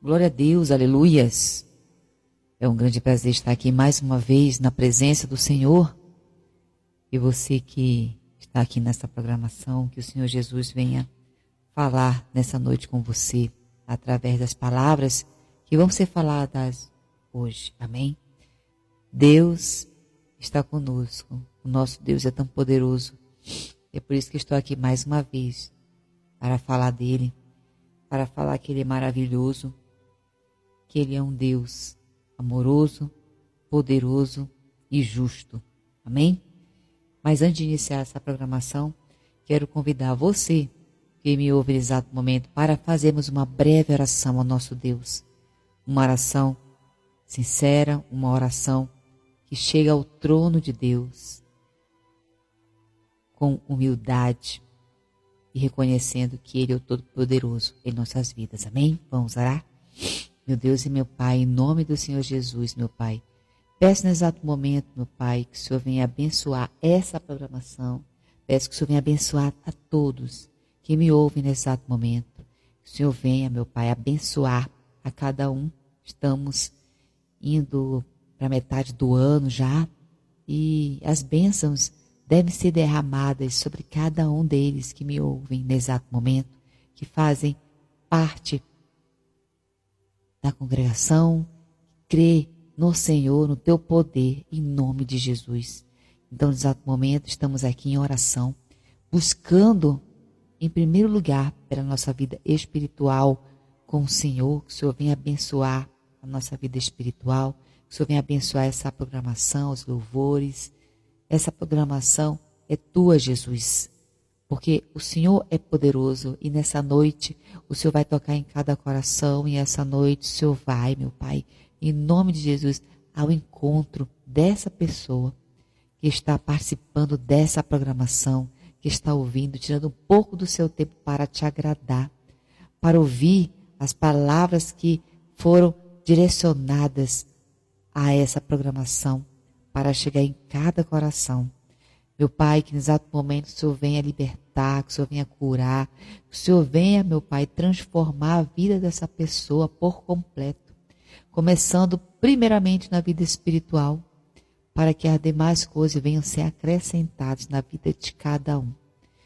Glória a Deus, aleluias. É um grande prazer estar aqui mais uma vez na presença do Senhor. E você que está aqui nessa programação, que o Senhor Jesus venha falar nessa noite com você, através das palavras que vão ser faladas hoje. Amém? Deus está conosco. O nosso Deus é tão poderoso. É por isso que estou aqui mais uma vez, para falar dele, para falar que ele é maravilhoso, que ele é um Deus amoroso, poderoso e justo. Amém? Mas antes de iniciar essa programação, quero convidar você, que me ouve nesse exato momento, para fazermos uma breve oração ao nosso Deus. Uma oração sincera, uma oração que chega ao trono de Deus com humildade e reconhecendo que Ele é o Todo-Poderoso em nossas vidas. Amém? Vamos orar? Meu Deus e meu Pai, em nome do Senhor Jesus, meu Pai, peço nesse exato momento, meu Pai, que o Senhor venha abençoar essa programação. Peço que o Senhor venha abençoar a todos que me ouvem nesse exato momento. Que o Senhor venha, meu Pai, abençoar a cada um. Estamos indo para a metade do ano já e as bênçãos devem ser derramadas sobre cada um deles que me ouvem nesse exato momento, que fazem parte da congregação, crê no Senhor, no teu poder, em nome de Jesus. Então, nesse exato momento, estamos aqui em oração, buscando, em primeiro lugar, pela nossa vida espiritual com o Senhor, que o Senhor venha abençoar a nossa vida espiritual, que o Senhor venha abençoar essa programação, os louvores. Essa programação é tua, Jesus, porque o Senhor é poderoso e nessa noite o Senhor vai tocar em cada coração e essa noite o Senhor vai, meu Pai, em nome de Jesus, ao encontro dessa pessoa que está participando dessa programação, que está ouvindo, tirando um pouco do seu tempo para te agradar, para ouvir as palavras que foram direcionadas a essa programação, para chegar em cada coração. Meu Pai, que no exato momento o Senhor venha libertar, que o Senhor venha curar, que o Senhor venha, meu Pai, transformar a vida dessa pessoa por completo, começando primeiramente na vida espiritual, para que as demais coisas venham ser acrescentadas na vida de cada um.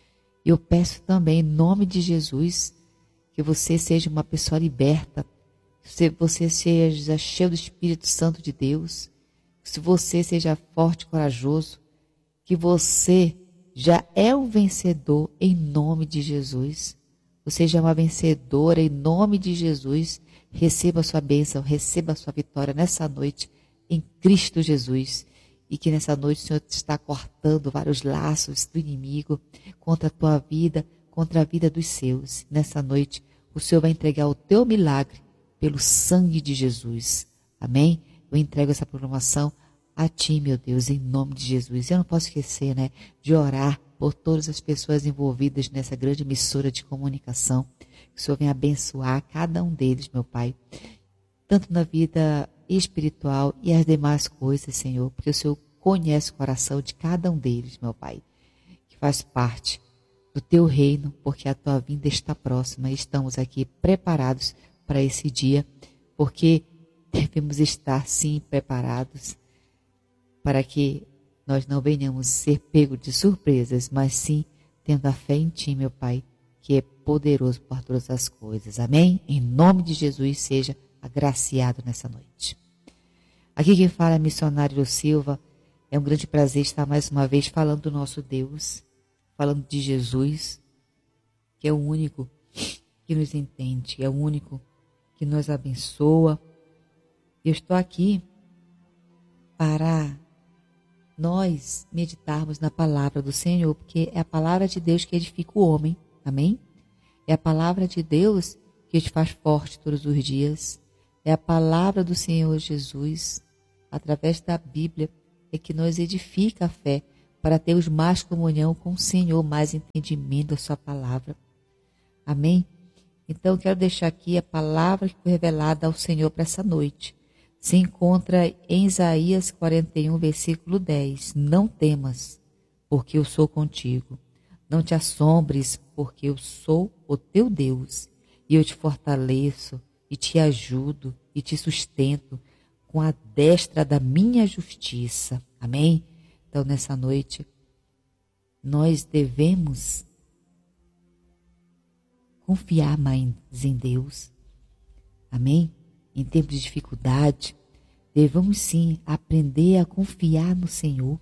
Eu peço também, em nome de Jesus, que você seja uma pessoa liberta, que você seja cheio do Espírito Santo de Deus, que você seja forte e corajoso, que você já é um vencedor em nome de Jesus. Você já é uma vencedora em nome de Jesus. Receba a sua bênção, receba a sua vitória nessa noite em Cristo Jesus. E que nessa noite o Senhor está cortando vários laços do inimigo contra a tua vida, contra a vida dos seus. Nessa noite o Senhor vai entregar o teu milagre pelo sangue de Jesus. Amém? Eu entrego essa programação a ti, meu Deus, em nome de Jesus. Eu não posso esquecer, de orar por todas as pessoas envolvidas nessa grande emissora de comunicação. Que o Senhor venha abençoar cada um deles, meu Pai, tanto na vida espiritual e as demais coisas, Senhor, porque o Senhor conhece o coração de cada um deles, meu Pai, que faz parte do teu reino, porque a tua vinda está próxima e estamos aqui preparados para esse dia, porque devemos estar, sim, preparados para que nós não venhamos ser pegos de surpresas, mas sim tendo a fé em ti, meu Pai, que é poderoso por todas as coisas. Amém? Em nome de Jesus, seja agraciado nessa noite. Aqui quem fala é missionário Silva. É um grande prazer estar mais uma vez falando do nosso Deus, falando de Jesus, que é o único que nos entende, é o único que nos abençoa. Eu estou aqui para nós meditarmos na palavra do Senhor, porque é a palavra de Deus que edifica o homem, amém? É a palavra de Deus que te faz forte todos os dias, é a palavra do Senhor Jesus, através da Bíblia, é que nos edifica a fé, para termos mais comunhão com o Senhor, mais entendimento da sua palavra, amém? Então, quero deixar aqui a palavra que foi revelada ao Senhor para essa noite. Se encontra em Isaías 41, versículo 10. Não temas, porque eu sou contigo. Não te assombres, porque eu sou o teu Deus. E eu te fortaleço e te ajudo e te sustento com a destra da minha justiça. Amém? Então, nessa noite, nós devemos confiar mais em Deus. Amém? Em tempos de dificuldade, devemos sim aprender a confiar no Senhor.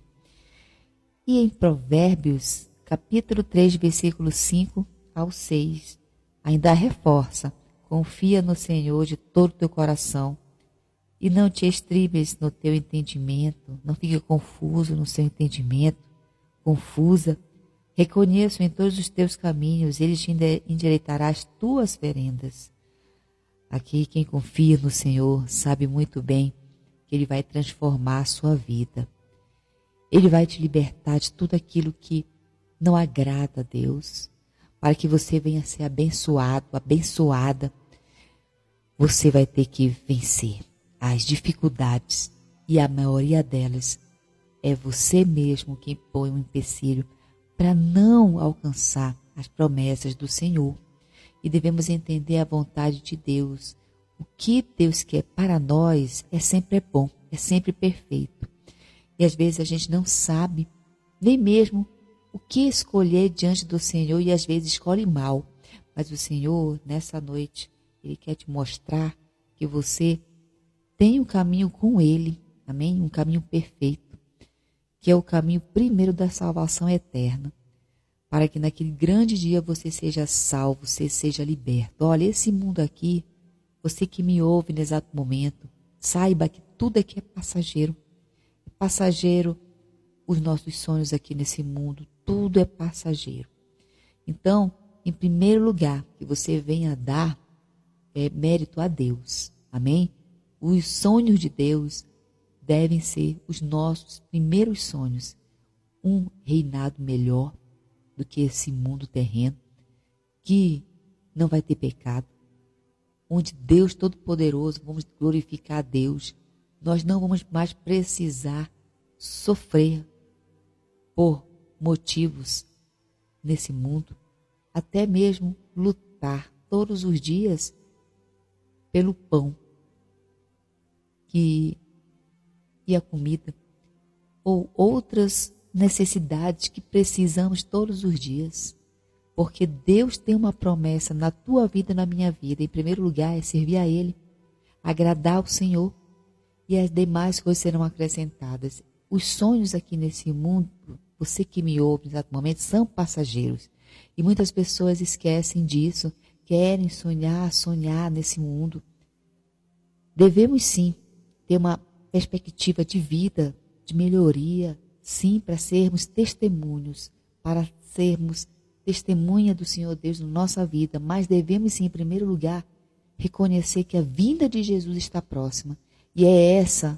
E em Provérbios, capítulo 3, versículo 5 ao 6, ainda reforça: confia no Senhor de todo o teu coração e não te estribes no teu entendimento, não fique confuso no seu entendimento, confusa. Reconheço em todos os teus caminhos, ele te endireitará as tuas veredas. Aqui quem confia no Senhor sabe muito bem que Ele vai transformar a sua vida. Ele vai te libertar de tudo aquilo que não agrada a Deus, para que você venha a ser abençoado, abençoada. Você vai ter que vencer as dificuldades e a maioria delas é você mesmo quem põe um empecilho para não alcançar as promessas do Senhor. E devemos entender a vontade de Deus. O que Deus quer para nós é sempre bom, é sempre perfeito. E às vezes a gente não sabe nem mesmo o que escolher diante do Senhor e às vezes escolhe mal. Mas o Senhor, nessa noite, Ele quer te mostrar que você tem um caminho com Ele, amém? Um caminho perfeito, que é o caminho primeiro da salvação eterna. Para que naquele grande dia você seja salvo, você seja liberto. Olha, esse mundo aqui, você que me ouve no exato momento, saiba que tudo aqui é passageiro. É passageiro os nossos sonhos aqui nesse mundo, tudo é passageiro. Então, em primeiro lugar, que você venha dar mérito a Deus. Amém? Os sonhos de Deus devem ser os nossos primeiros sonhos. Um reinado melhor do que esse mundo terreno, que não vai ter pecado, onde Deus Todo-Poderoso, vamos glorificar a Deus, nós não vamos mais precisar sofrer por motivos nesse mundo, até mesmo lutar todos os dias pelo pão e a comida, ou outras necessidades que precisamos todos os dias, porque Deus tem uma promessa na tua vida e na minha vida. Em primeiro lugar é servir a Ele, agradar ao Senhor, e as demais coisas serão acrescentadas. Os sonhos aqui nesse mundo, você que me ouve no exato momento, são passageiros, e muitas pessoas esquecem disso, querem sonhar nesse mundo. Devemos sim ter uma perspectiva de vida, de melhoria, sim, para sermos testemunhos, para sermos testemunha do Senhor Deus na nossa vida, mas devemos sim, em primeiro lugar, reconhecer que a vinda de Jesus está próxima, e é essa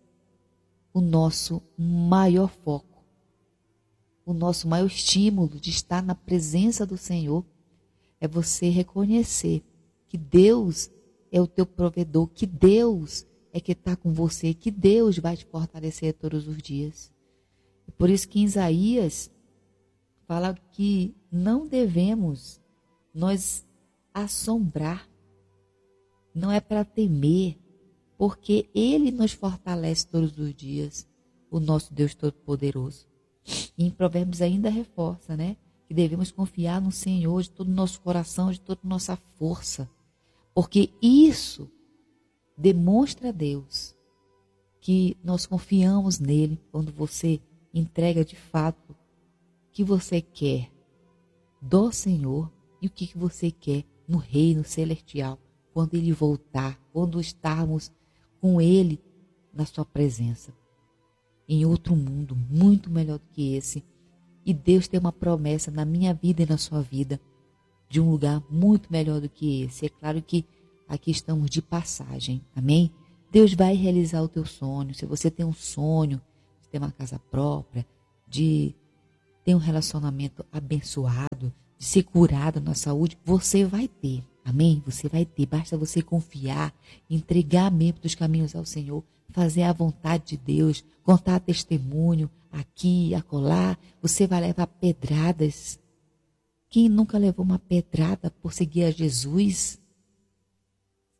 o nosso maior foco, o nosso maior estímulo de estar na presença do Senhor, é você reconhecer que Deus é o teu provedor, que Deus é que está com você, que Deus vai te fortalecer todos os dias. Por isso que em Isaías fala que não devemos nós assombrar, não é para temer, porque Ele nos fortalece todos os dias, o nosso Deus Todo-Poderoso. E em Provérbios ainda reforça, né, que devemos confiar no Senhor de todo o nosso coração, de toda a nossa força, porque isso demonstra a Deus que nós confiamos nele quando você entrega de fato o que você quer do Senhor e o que você quer no reino celestial, quando Ele voltar, quando estarmos com Ele na sua presença, em outro mundo muito melhor do que esse. E Deus tem uma promessa na minha vida e na sua vida, de um lugar muito melhor do que esse. É claro que aqui estamos de passagem, amém? Deus vai realizar o teu sonho. Se você tem um sonho de ter uma casa própria, de ter um relacionamento abençoado, de ser curado na saúde, você vai ter, amém? Você vai ter, basta você confiar, entregar mesmo dos caminhos ao Senhor, fazer a vontade de Deus, contar testemunho aqui, acolá. Você vai levar pedradas. Quem nunca levou uma pedrada por seguir a Jesus?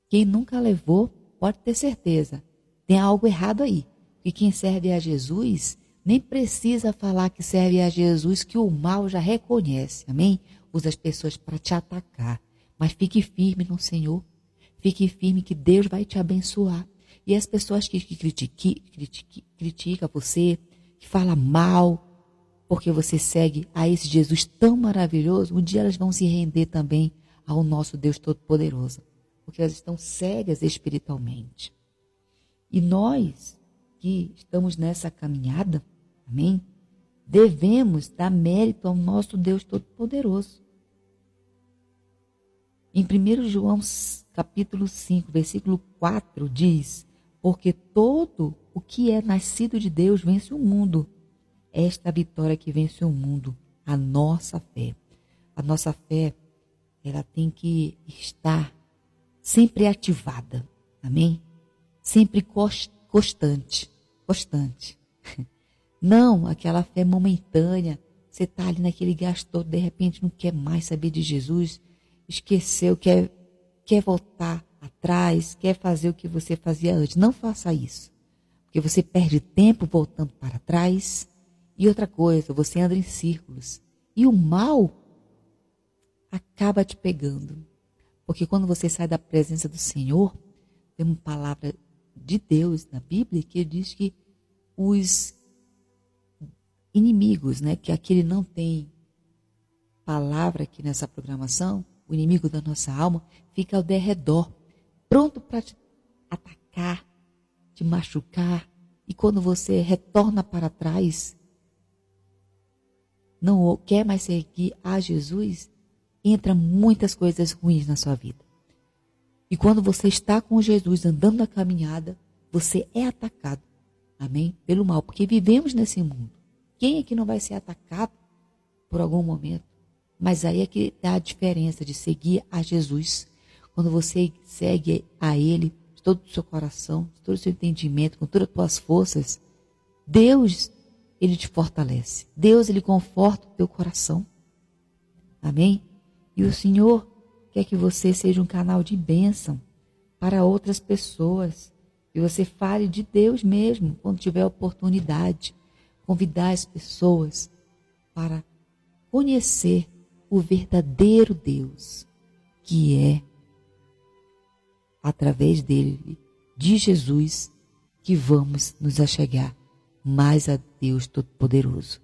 Quem nunca levou, pode ter certeza, tem algo errado aí. E quem serve a Jesus, nem precisa falar que serve a Jesus, que o mal já reconhece, amém? Usa as pessoas para te atacar. Mas fique firme no Senhor. Fique firme que Deus vai te abençoar. E as pessoas que criticam você, que falam mal, porque você segue a esse Jesus tão maravilhoso, um dia elas vão se render também ao nosso Deus Todo-Poderoso. Porque elas estão cegas espiritualmente. E nós que estamos nessa caminhada, amém? Devemos dar mérito ao nosso Deus Todo-Poderoso. Em 1 João capítulo 5, versículo 4 diz: porque todo o que é nascido de Deus vence o mundo. Esta vitória que vence o mundo, a nossa fé. A nossa fé, ela tem que estar sempre ativada, amém? Sempre constante. Não aquela fé momentânea, você está ali naquele gasto, de repente não quer mais saber de Jesus, esqueceu, quer voltar atrás, quer fazer o que você fazia antes. Não faça isso, porque você perde tempo voltando para trás. E outra coisa, você anda em círculos. E o mal acaba te pegando. Porque quando você sai da presença do Senhor, tem uma palavra de Deus na Bíblia que diz que os inimigos, né, que aquele não tem palavra aqui nessa programação, o inimigo da nossa alma, fica ao derredor, pronto para te atacar, te machucar. E quando você retorna para trás, não quer mais seguir a Jesus, entra muitas coisas ruins na sua vida. E quando você está com Jesus andando na caminhada, você é atacado, amém? Pelo mal, porque vivemos nesse mundo. Quem é que não vai ser atacado por algum momento? Mas aí é que dá a diferença de seguir a Jesus. Quando você segue a Ele de todo o seu coração, de todo o seu entendimento, com todas as tuas forças, Deus, Ele te fortalece. Deus, Ele conforta o teu coração. Amém? E o Senhor quer que você seja um canal de bênção para outras pessoas. E você fale de Deus mesmo, quando tiver oportunidade. Convidar as pessoas para conhecer o verdadeiro Deus, que é através dele, de Jesus, que vamos nos achegar mais a Deus Todo-Poderoso.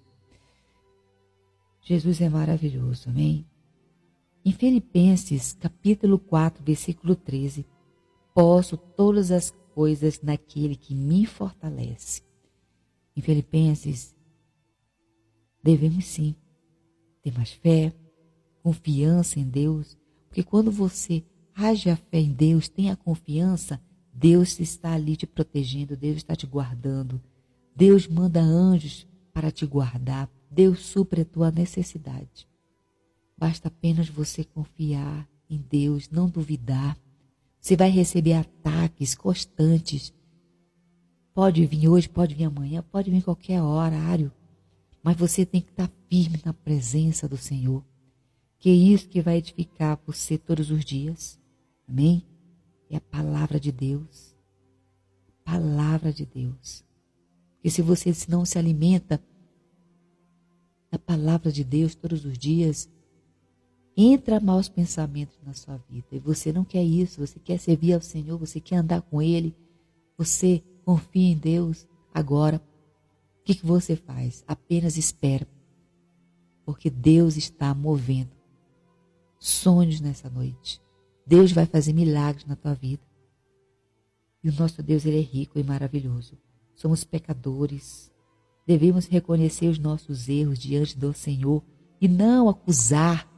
Jesus é maravilhoso, amém? Em Filipenses, capítulo 4, versículo 13, posso todas as coisas naquele que me fortalece. Em Filipenses, devemos sim ter mais fé, confiança em Deus, porque quando você age a fé em Deus, tem a confiança, Deus está ali te protegendo, Deus está te guardando, Deus manda anjos para te guardar, Deus supre a tua necessidade. Basta apenas você confiar em Deus, não duvidar. Você vai receber ataques constantes. Pode vir hoje, pode vir amanhã, pode vir qualquer horário. Mas você tem que estar firme na presença do Senhor. Que é isso que vai edificar você todos os dias. Amém? É a palavra de Deus. Palavra de Deus. Porque se você não se alimenta da palavra de Deus todos os dias, entra maus pensamentos na sua vida. E você não quer isso. Você quer servir ao Senhor. Você quer andar com Ele. Você confia em Deus. Agora, o que você faz? Apenas espera. Porque Deus está movendo sonhos nessa noite. Deus vai fazer milagres na tua vida. E o nosso Deus, Ele é rico e maravilhoso. Somos pecadores. Devemos reconhecer os nossos erros diante do Senhor e não acusar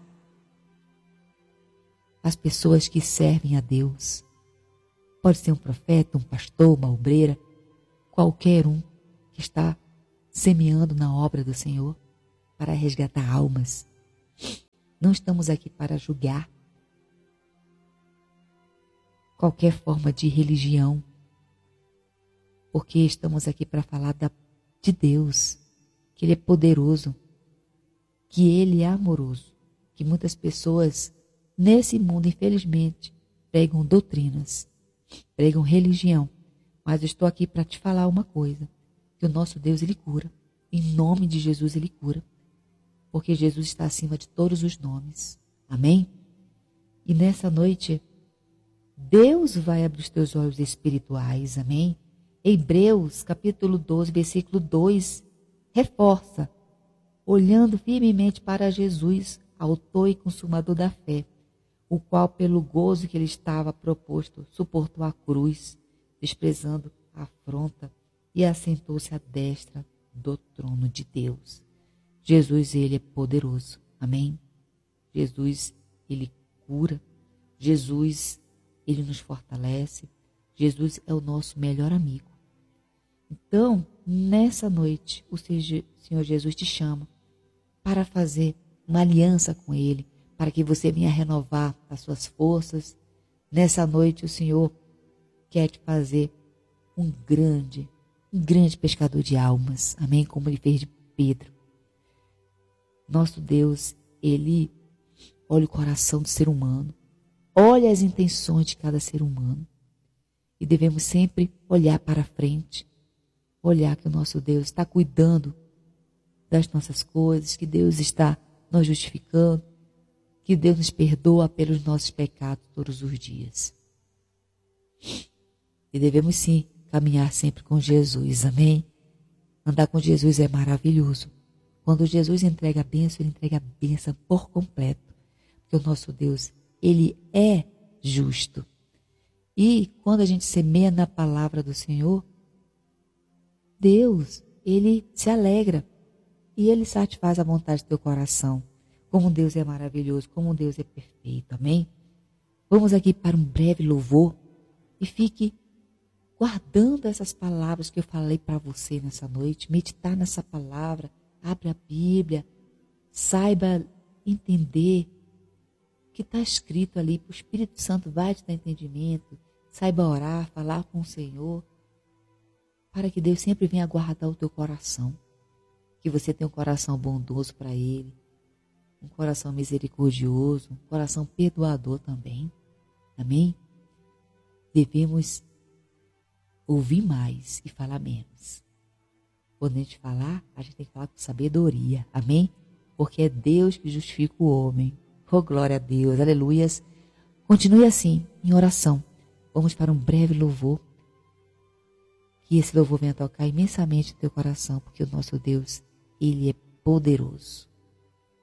as pessoas que servem a Deus. Pode ser um profeta, um pastor, uma obreira, qualquer um que está semeando na obra do Senhor para resgatar almas. Não estamos aqui para julgar qualquer forma de religião, porque estamos aqui para falar de Deus, que Ele é poderoso, que Ele é amoroso, que muitas pessoas nesse mundo, infelizmente, pregam doutrinas, pregam religião. Mas eu estou aqui para te falar uma coisa, que o nosso Deus, Ele cura. Em nome de Jesus, Ele cura. Porque Jesus está acima de todos os nomes. Amém? E nessa noite, Deus vai abrir os teus olhos espirituais. Amém? Hebreus, capítulo 12, versículo 2, reforça. Olhando firmemente para Jesus, autor e consumador da fé, o qual, pelo gozo que lhe estava proposto, suportou a cruz, desprezando a afronta, e assentou-se à destra do trono de Deus. Jesus, Ele é poderoso. Amém? Jesus, Ele cura. Jesus, Ele nos fortalece. Jesus é o nosso melhor amigo. Então, nessa noite, o Senhor Jesus te chama para fazer uma aliança com Ele, para que você venha renovar as suas forças. Nessa noite, o Senhor quer te fazer um grande pescador de almas. Amém? Como Ele fez de Pedro. Nosso Deus, Ele olha o coração do ser humano, olha as intenções de cada ser humano. E devemos sempre olhar para frente, olhar que o nosso Deus está cuidando das nossas coisas, que Deus está nos justificando, que Deus nos perdoa pelos nossos pecados todos os dias. E devemos sim caminhar sempre com Jesus, amém? Andar com Jesus é maravilhoso. Quando Jesus entrega a bênção, Ele entrega a bênção por completo. Porque o nosso Deus, Ele é justo. E quando a gente semeia na palavra do Senhor, Deus, Ele se alegra. E Ele satisfaz a vontade do teu coração. Como Deus é maravilhoso, como Deus é perfeito, amém? Vamos aqui para um breve louvor e fique guardando essas palavras que eu falei para você nessa noite. Meditar nessa palavra, abre a Bíblia, saiba entender o que está escrito ali. O Espírito Santo vai te dar entendimento. Saiba orar, falar com o Senhor, para que Deus sempre venha guardar o teu coração. Que você tenha um coração bondoso para Ele, um coração misericordioso, um coração perdoador também. Amém? Devemos ouvir mais e falar menos. Quando a gente falar, a gente tem que falar com sabedoria. Amém? Porque é Deus que justifica o homem. Oh, glória a Deus, aleluias. Continue assim, em oração. Vamos para um breve louvor. Que esse louvor venha tocar imensamente no teu coração, porque o nosso Deus, Ele é poderoso.